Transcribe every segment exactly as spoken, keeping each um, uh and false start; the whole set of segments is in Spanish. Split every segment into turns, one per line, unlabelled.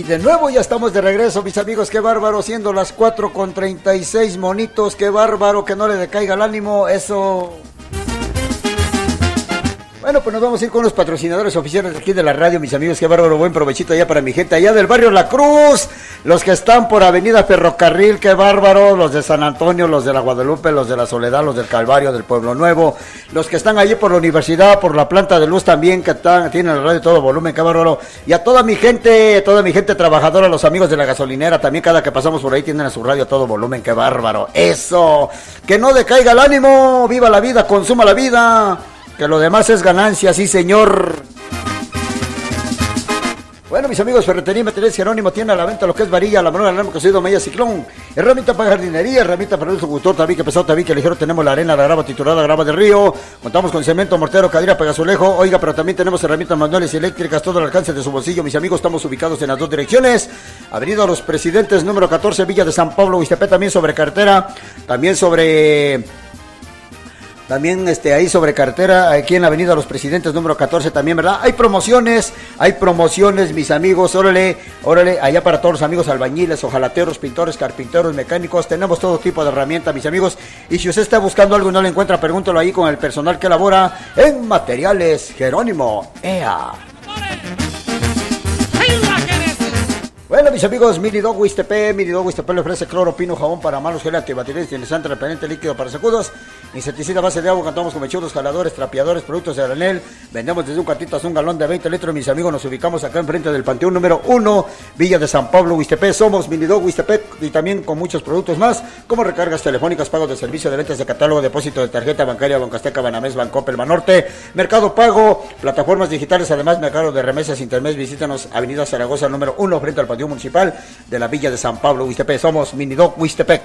de nuevo ya estamos de regreso, mis amigos, qué bárbaro, siendo las cuatro con treinta y seis monitos, qué bárbaro, que no le decaiga el ánimo, eso... Bueno, pues nos vamos a ir con los patrocinadores oficiales de aquí de la radio, mis amigos, qué bárbaro, buen provechito allá para mi gente allá del barrio La Cruz, los que están por Avenida Ferrocarril, qué bárbaro, los de San Antonio, los de la Guadalupe, los de la Soledad, los del Calvario, del Pueblo Nuevo, los que están allí por la universidad, por la planta de luz también, que están, tienen el radio todo volumen, qué bárbaro, y a toda mi gente, toda mi gente trabajadora, los amigos de la gasolinera, también cada que pasamos por ahí tienen a su radio a todo volumen, qué bárbaro, eso, que no decaiga el ánimo, viva la vida, consuma la vida, que lo demás es ganancia, sí señor. Bueno, mis amigos, Ferretería Materiales Jerónimo tiene a la venta lo que es varilla, la menor alarma cocido, media ciclón, herramienta para jardinería, herramienta para el conductor, tabique pesado, tabique ligero, tenemos la arena, la grava triturada, grava de río, contamos con cemento, mortero, cadera, pegazulejo, oiga, pero también tenemos herramientas manuales y eléctricas, todo al alcance de su bolsillo, mis amigos, estamos ubicados en las dos direcciones, Avenida Los Presidentes, número catorce, Villa de San Pablo, Huixtepec, también sobre carretera, también sobre... También este ahí sobre carretera, aquí en la Avenida Los Presidentes, número catorce también, ¿verdad? Hay promociones, hay promociones, mis amigos, órale, órale, allá para todos los amigos albañiles, hojalateros, pintores, carpinteros, mecánicos, tenemos todo tipo de herramientas, mis amigos, y si usted está buscando algo y no lo encuentra, pregúntelo ahí con el personal que labora en Materiales Jerónimo, ea. Bueno, mis amigos, Minidog Huixtepec, Minidog Huixtepec le ofrece cloro, pino, jabón para manos, gel antibacterial, higienizante, repelente líquido para sacudos, insecticida a base de agua, contamos con mechudos, jaladores, trapeadores, productos de granel, vendemos desde un cuartito hasta un galón de veinte litros, mis amigos, nos ubicamos acá enfrente del Panteón número uno, Villa de San Pablo, Huixtepec, somos Minidog Huixtepec y también con muchos productos más, como recargas telefónicas, pagos de servicio de ventas de catálogo, depósito de tarjeta bancaria, Bancasteca, Banamex, Bancoppel, Banorte, Mercado Pago, plataformas digitales, además mercado de remesas internet, visítanos Avenida Zaragoza número uno, frente al Panteón Municipal de la Villa de San Pablo, Huixtepec. Somos Minidog Huixtepec.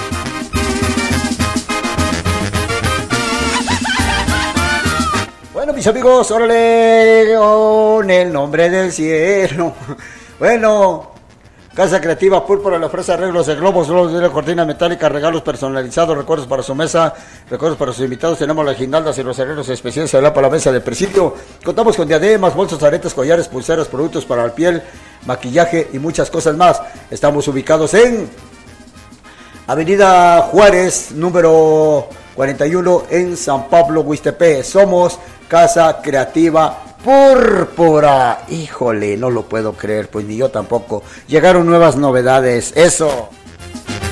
Bueno, mis amigos, órale, con el nombre del cielo. Bueno, Casa Creativa Púrpura le ofrece arreglos de globos, globos de cortina metálica, regalos personalizados, recuerdos para su mesa, recuerdos para sus invitados. Tenemos las guirnaldas y los arreglos especiales para la mesa de presidio. Contamos con diademas, bolsos, aretes, collares, pulseras, productos para la piel, maquillaje y muchas cosas más. Estamos ubicados en Avenida Juárez, número cuarenta y uno, en San Pablo, Huixtepec. Somos Casa Creativa Púrpura. Híjole, no lo puedo creer, pues ni yo tampoco. Llegaron nuevas novedades, eso.